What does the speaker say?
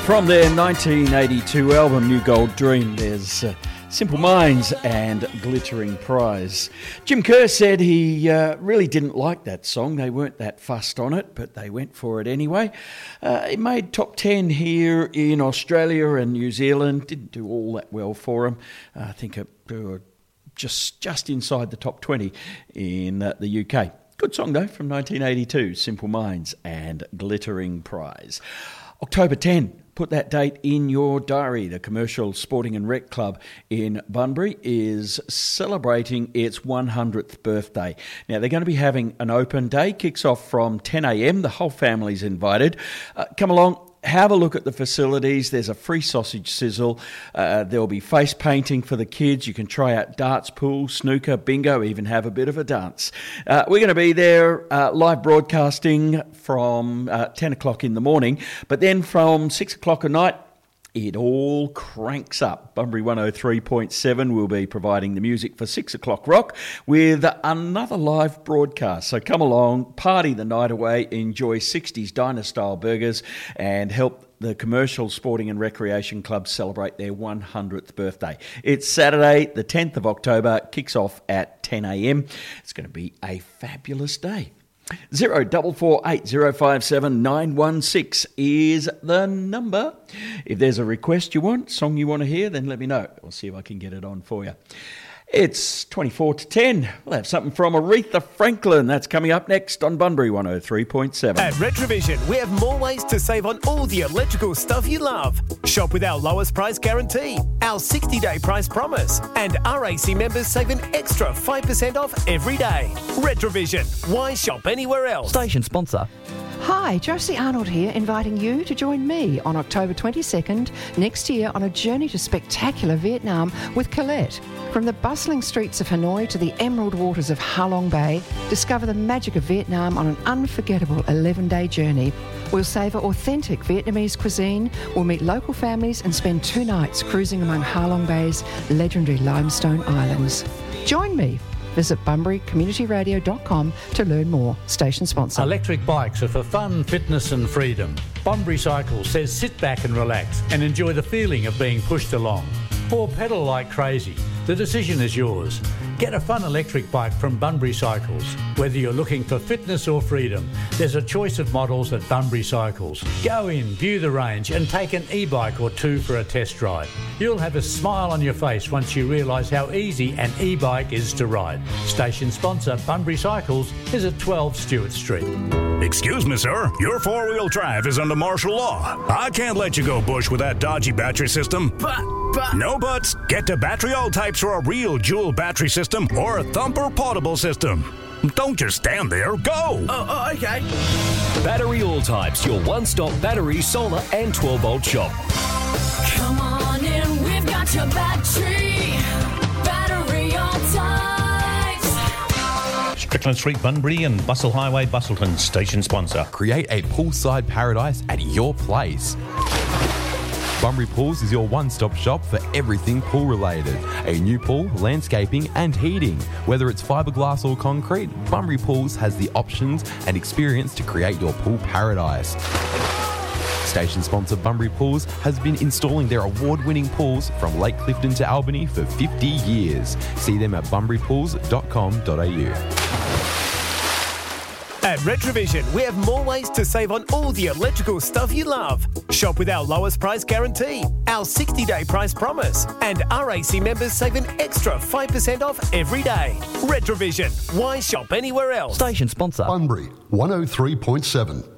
From their 1982 album New Gold Dream, there's Simple Minds and Glittering Prize. Jim Kerr said he really didn't like that song. They weren't that fussed on it, but they went for it anyway. It made top 10 here in Australia and New Zealand. Didn't do all that well for him. I think it just inside the top 20 in the UK. Good song though, from 1982, Simple Minds and Glittering Prize. October 10. Put that date in your diary. The Commercial Sporting and Rec Club in Bunbury is celebrating its 100th birthday. Now, they're going to be having an open day. Kicks off from 10 a.m. The whole family's invited. Come along. Have a look at the facilities. There's a free sausage sizzle. There'll be face painting for the kids. You can try out darts, pool, snooker, bingo, even have a bit of a dance. We're going to be there live broadcasting from 10 o'clock in the morning. But then from 6 o'clock at night, it all cranks up. Bunbury 103.7 will be providing the music for 6 o'clock rock with another live broadcast. So come along, party the night away, enjoy 60s diner-style burgers and help the Commercial Sporting and Recreation Club celebrate their 100th birthday. It's Saturday, the 10th of October, kicks off at 10 a.m. It's going to be a fabulous day. 0448057916 is the number. If there's a request you want, song you want to hear, then let me know. I'll see if I can get it on for you. It's 24 to 10. We'll have something from Aretha Franklin. That's coming up next on Bunbury 103.7. At Retrovision, we have more ways to save on all the electrical stuff you love. Shop with our lowest price guarantee, our 60-day price promise, and RAC members save an extra 5% off every day. Retrovision. Why shop anywhere else? Station sponsor. Hi, Josie Arnold here, inviting you to join me on October 22nd next year on a journey to spectacular Vietnam with Colette. From the bustling streets of Hanoi to the emerald waters of Ha Long Bay, discover the magic of Vietnam on an unforgettable 11-day journey. We'll savour authentic Vietnamese cuisine, we'll meet local families and spend 2 nights cruising among Ha Long Bay's legendary limestone islands. Join me. Visit bunburycommunityradio.com to learn more. Station sponsor. Electric bikes are for fun, fitness and freedom. Bunbury Cycles says sit back and relax and enjoy the feeling of being pushed along. Or pedal like crazy. The decision is yours. Get a fun electric bike from Bunbury Cycles. Whether you're looking for fitness or freedom, there's a choice of models at Bunbury Cycles. Go in, view the range and take an e-bike or 2 for a test drive. You'll have a smile on your face once you realise how easy an e-bike is to ride. Station sponsor Bunbury Cycles is at 12 Stewart Street. Excuse me, sir. Your 4-wheel drive is under martial law. I can't let you go bush with that dodgy battery system. But... No buts. Get to Battery All Types for a real dual battery system or a Thumper portable system. Don't just stand there. Go! Oh, okay. Battery All Types, your one-stop battery, solar and 12-volt shop. Come on in, we've got your battery. Battery All Types. Strickland Street, Bunbury and Bustle Highway, Bustleton. Station sponsor. Create a poolside paradise at your place. Bunbury Pools is your one-stop shop for everything pool-related. A new pool, landscaping and heating. Whether it's fiberglass or concrete, Bunbury Pools has the options and experience to create your pool paradise. Station sponsor Bunbury Pools has been installing their award-winning pools from Lake Clifton to Albany for 50 years. See them at bunburypools.com.au. At Retrovision, we have more ways to save on all the electrical stuff you love. Shop with our lowest price guarantee, our 60-day price promise, and RAC members save an extra 5% off every day. Retrovision. Why shop anywhere else? Station sponsor. Bunbury 103.7.